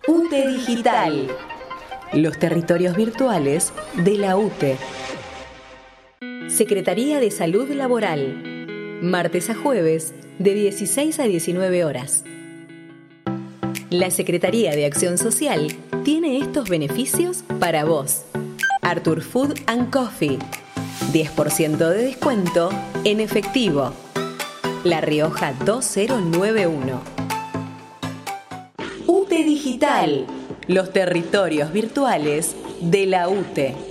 UTE Digital. Los territorios virtuales de la UTE. Secretaría de Salud Laboral. Martes a jueves, de 16 a 19 horas. La Secretaría de Acción Social tiene estos beneficios para vos. Artur Food and Coffee. 10% de descuento en efectivo. La Rioja 2091. UTE Digital. Los territorios virtuales de la UTE.